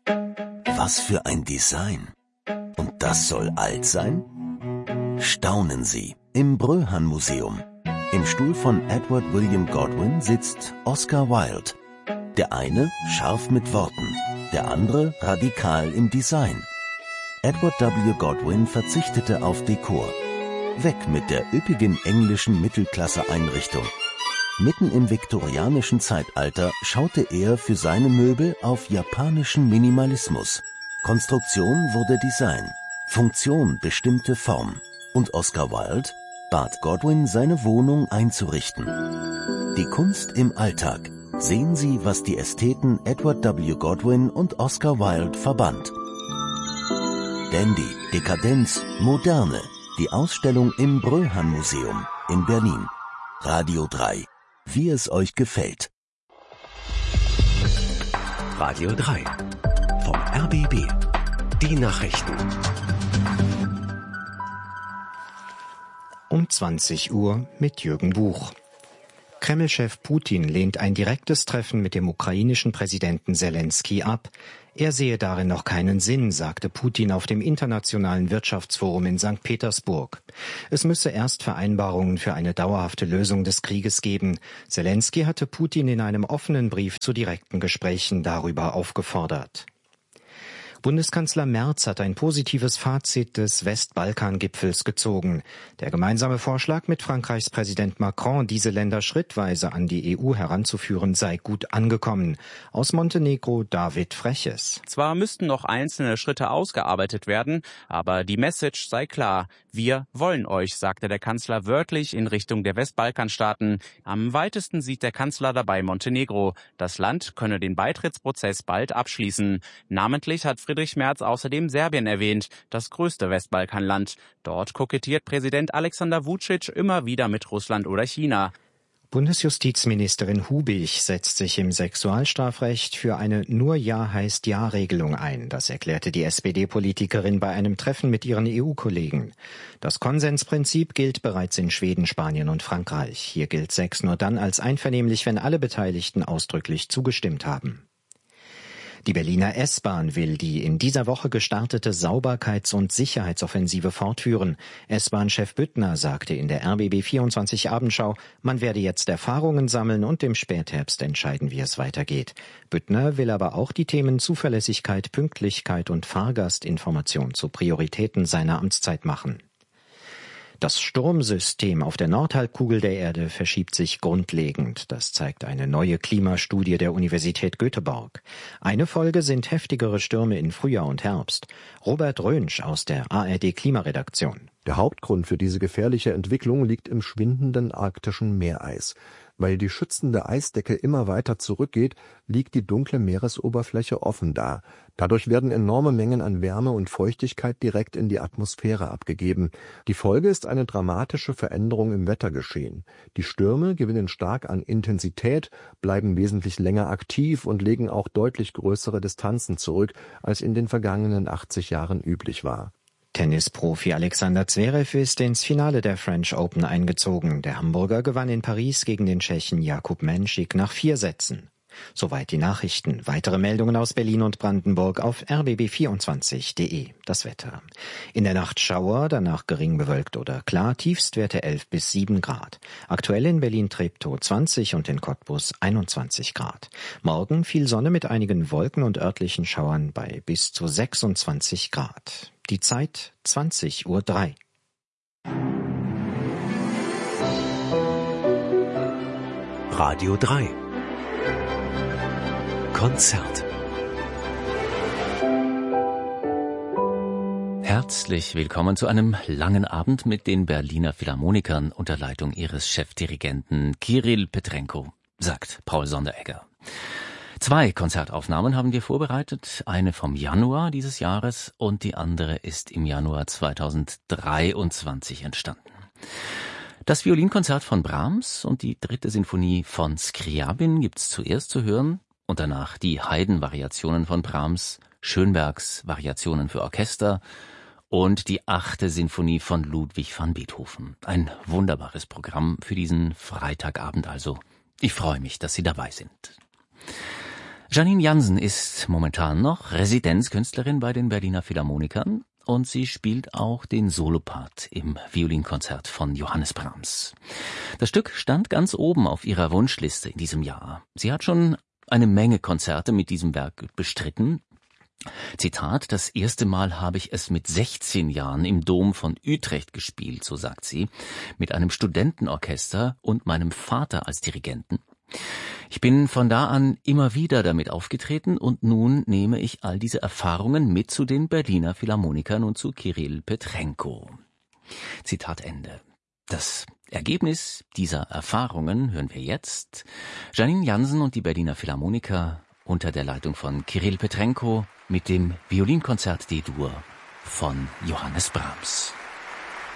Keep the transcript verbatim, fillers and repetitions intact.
Was für ein Design! Und das soll alt sein? Staunen Sie im Bröhan-Museum. Im Stuhl von Edward William Godwin sitzt Oscar Wilde. Der eine scharf mit Worten, der andere radikal im Design. Edward W. Godwin verzichtete auf Dekor. Weg mit der üppigen englischen Mittelklasse-Einrichtung. Mitten im viktorianischen Zeitalter schaute er für seine Möbel auf japanischen Minimalismus. Konstruktion wurde Design, Funktion bestimmte Form. Und Oscar Wilde bat Godwin, seine Wohnung einzurichten. Die Kunst im Alltag. Sehen Sie, was die Ästheten Edward W. Godwin und Oscar Wilde verband. Dandy, Dekadenz, Moderne. Die Ausstellung im Bröhan-Museum in Berlin. Radio drei. Wie es euch gefällt. Radio drei. Vom R B B. Die Nachrichten. Um zwanzig Uhr mit Jürgen Buch. Kreml-Chef Putin lehnt ein direktes Treffen mit dem ukrainischen Präsidenten Selenskyj ab. Er sehe darin noch keinen Sinn, sagte Putin auf dem Internationalen Wirtschaftsforum in Sankt Petersburg. Es müsse erst Vereinbarungen für eine dauerhafte Lösung des Krieges geben. Selenskyj hatte Putin in einem offenen Brief zu direkten Gesprächen darüber aufgefordert. Bundeskanzler Merz hat ein positives Fazit des Westbalkan-Gipfels gezogen. Der gemeinsame Vorschlag mit Frankreichs Präsident Macron, diese Länder schrittweise an die E U heranzuführen, sei gut angekommen. Aus Montenegro David Freches. Zwar müssten noch einzelne Schritte ausgearbeitet werden, aber die Message sei klar. Wir wollen euch, sagte der Kanzler wörtlich in Richtung der Westbalkanstaaten. Am weitesten sieht der Kanzler dabei Montenegro. Das Land könne den Beitrittsprozess bald abschließen. Namentlich hat Friedrich Merz außerdem Serbien erwähnt, das größte Westbalkanland. Dort kokettiert Präsident Alexander Vučić immer wieder mit Russland oder China. Bundesjustizministerin Hubich setzt sich im Sexualstrafrecht für eine Nur-Ja-heißt-Ja-Regelung ein. Das erklärte die S P D-Politikerin bei einem Treffen mit ihren E U-Kollegen. Das Konsensprinzip gilt bereits in Schweden, Spanien und Frankreich. Hier gilt Sex nur dann als einvernehmlich, wenn alle Beteiligten ausdrücklich zugestimmt haben. Die Berliner S-Bahn will die in dieser Woche gestartete Sauberkeits- und Sicherheitsoffensive fortführen. S-Bahn-Chef Büttner sagte in der R B B vierundzwanzig Abendschau, man werde jetzt Erfahrungen sammeln und im Spätherbst entscheiden, wie es weitergeht. Büttner will aber auch die Themen Zuverlässigkeit, Pünktlichkeit und Fahrgastinformation zu Prioritäten seiner Amtszeit machen. Das Sturmsystem auf der Nordhalbkugel der Erde verschiebt sich grundlegend. Das zeigt eine neue Klimastudie der Universität Göteborg. Eine Folge sind heftigere Stürme in Frühjahr und Herbst. Robert Rönsch aus der A R D-Klimaredaktion. Der Hauptgrund für diese gefährliche Entwicklung liegt im schwindenden arktischen Meereis. Weil die schützende Eisdecke immer weiter zurückgeht, liegt die dunkle Meeresoberfläche offen da. Dadurch werden enorme Mengen an Wärme und Feuchtigkeit direkt in die Atmosphäre abgegeben. Die Folge ist eine dramatische Veränderung im Wettergeschehen. Die Stürme gewinnen stark an Intensität, bleiben wesentlich länger aktiv und legen auch deutlich größere Distanzen zurück, als in den vergangenen achtzig Jahren üblich war. Tennisprofi Alexander Zverev ist ins Finale der French Open eingezogen. Der Hamburger gewann in Paris gegen den Tschechen Jakub Menšík nach vier Sätzen. Soweit die Nachrichten. Weitere Meldungen aus Berlin und Brandenburg auf r b b vierundzwanzig punkt de. Das Wetter. In der Nacht Schauer, danach gering bewölkt oder klar, Tiefstwerte elf bis sieben Grad. Aktuell in Berlin-Treptow zwanzig und in Cottbus einundzwanzig Grad. Morgen viel Sonne mit einigen Wolken und örtlichen Schauern bei bis zu sechsundzwanzig Grad. Die Zeit zwanzig Uhr drei. Radio drei. Konzert. Herzlich willkommen zu einem langen Abend mit den Berliner Philharmonikern unter Leitung ihres Chefdirigenten Kirill Petrenko, sagt Paul Sonderegger. Zwei Konzertaufnahmen haben wir vorbereitet, eine vom Januar dieses Jahres und die andere ist im Januar zweitausenddreiundzwanzig entstanden. Das Violinkonzert von Brahms und die dritte Sinfonie von Scriabin gibt's zuerst zu hören und danach die Haydn-Variationen von Brahms, Schönbergs Variationen für Orchester und die achte Sinfonie von Ludwig van Beethoven. Ein wunderbares Programm für diesen Freitagabend also. Ich freue mich, dass Sie dabei sind. Janine Jansen ist momentan noch Residenzkünstlerin bei den Berliner Philharmonikern und sie spielt auch den Solopart im Violinkonzert von Johannes Brahms. Das Stück stand ganz oben auf ihrer Wunschliste in diesem Jahr. Sie hat schon eine Menge Konzerte mit diesem Werk bestritten. Zitat, das erste Mal habe ich es mit sechzehn Jahren im Dom von Utrecht gespielt, so sagt sie, mit einem Studentenorchester und meinem Vater als Dirigenten. Ich bin von da an immer wieder damit aufgetreten und nun nehme ich all diese Erfahrungen mit zu den Berliner Philharmonikern und zu Kirill Petrenko. Zitat Ende. Das Ergebnis dieser Erfahrungen hören wir jetzt. Janine Jansen und die Berliner Philharmoniker unter der Leitung von Kirill Petrenko mit dem Violinkonzert D-Dur von Johannes Brahms.